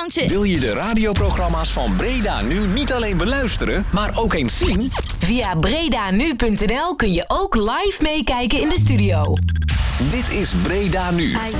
drankje. Wil je de radioprogramma's van Breda Nu niet alleen beluisteren, maar ook eens zien? Via bredanu.nl kun je ook live meekijken in de studio. Dit is Breda Nu.